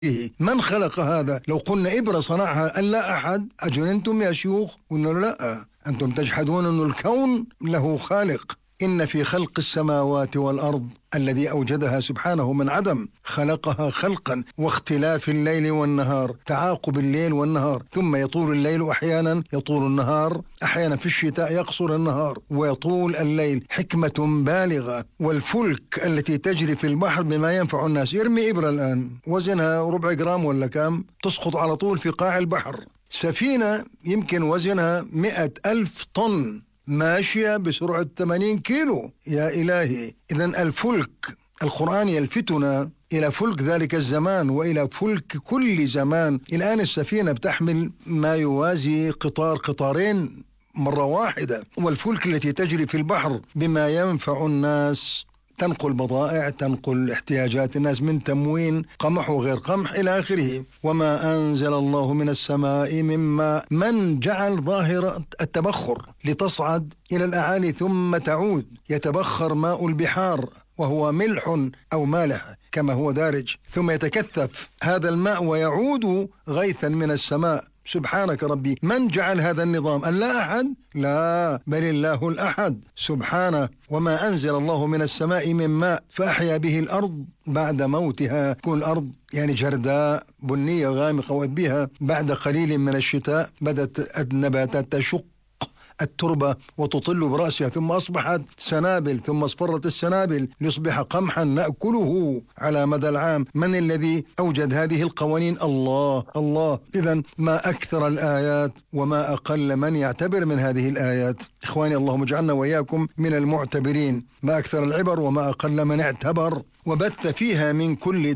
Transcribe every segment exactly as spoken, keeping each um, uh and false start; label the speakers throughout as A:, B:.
A: من خلق هذا؟ لو قلنا إبرة صنعها أن لا أحد، أجننتم يا شيوخ؟ قلنا لا، أنتم تجحدون أن الكون له خالق. إن في خلق السماوات والأرض الذي أوجدها سبحانه من عدم خلقها خلقا، واختلاف الليل والنهار، تعاقب الليل والنهار، ثم يطول الليل أحيانا يطول النهار، أحيانا في الشتاء يقصر النهار ويطول الليل، حكمة بالغة. والفلك التي تجري في البحر بما ينفع الناس. ارمي إبرة الآن وزنها ربع جرام ولا كام، تسقط على طول في قاع البحر. سفينة يمكن وزنها مئة ألف طن ماشية بسرعة ثمانين كيلو. يا إلهي، إذن الفلك، القرآن يلفتنا إلى فلك ذلك الزمان وإلى فلك كل زمان. الآن السفينة بتحمل ما يوازي قطار قطارين مرة واحدة، والفلك التي تجري في البحر بما ينفع الناس، تنقل بضائع، تنقل احتياجات الناس من تموين، قمح وغير قمح إلى آخره. وما أنزل الله من السماء من ماء، من جعل ظاهرة التبخر لتصعد إلى الأعالي ثم تعود. يتبخر ماء البحار وهو ملح أو مالح كما هو دارج، ثم يتكثف هذا الماء ويعود غيثا من السماء. سبحانك ربي، من جعل هذا النظام؟ أن لا أحد؟ لا، بل الله الأحد سبحانه. وما أنزل الله من السماء من ماء فأحيا به الأرض بعد موتها. تكون الأرض يعني جرداء بنية غامقة، وبها بعد قليل من الشتاء بدأت النباتات تشق التربة وتطل برأسها، ثم أصبحت سنابل، ثم اصفرت السنابل ليصبح قمحا نأكله على مدى العام. من الذي أوجد هذه القوانين؟ الله الله. إذن ما أكثر الآيات وما أقل من يعتبر من هذه الآيات. إخواني، اللهم اجعلنا وإياكم من المعتبرين. ما أكثر العبر وما أقل من اعتبر. وبث فيها من كل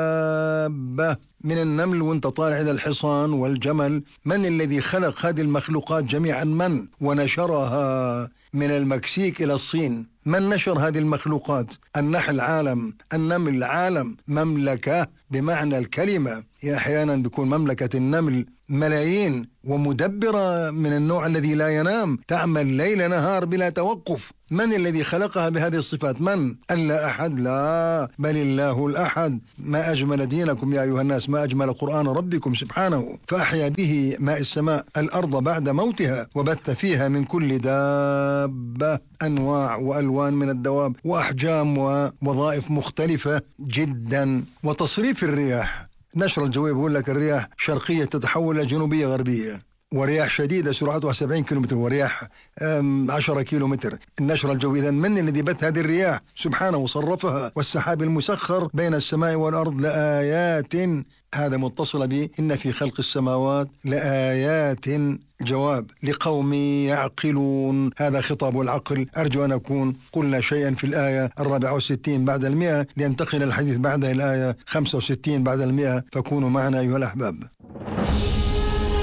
A: دابة، من النمل وانت طالع إلى الحصان والجمل. من الذي خلق هذه المخلوقات جميعا؟ من؟ ونشرها من المكسيك إلى الصين. من نشر هذه المخلوقات؟ النحل عالم، النمل عالم، مملكة بمعنى الكلمة. أحيانا بيكون مملكة النمل ملايين، ومدبرة من النوع الذي لا ينام، تعمل ليل نهار بلا توقف. من الذي خلقها بهذه الصفات؟ من؟ ألا أحد؟ لا، بل الله الأحد. ما أجمل دينكم يا أيها الناس، ما أجمل قرآن ربكم سبحانه. فأحيا به ماء السماء الأرض بعد موتها، وبث فيها من كل دابة، أنواع وألوان من الدواب وأحجام ووظائف مختلفة جدا. وتصريف الرياح، نشر الجوي بيقول لك الرياح شرقية تتحول إلى جنوبية غربية، ورياح شديدة سرعتها سبعين كيلومتر، ورياح عشرة كيلومتر. النشر الجوي. إذن من الذي بث هذه الرياح؟ سبحانه وصرفها. والسحاب المسخر بين السماء والأرض لآيات، هذا متصل به إن في خلق السماوات لآيات، جواب لقوم يعقلون. هذا خطاب العقل. أرجو أن أكون قلنا شيئا في الآية الرابعة والستين بعد المئة، لينتقل الحديث بعدها الآية خمسة وستين بعد المئة، فكونوا معنا أيها الأحباب.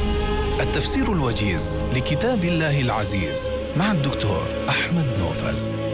B: التفسير الوجيز لكتاب الله العزيز مع الدكتور أحمد نوفل.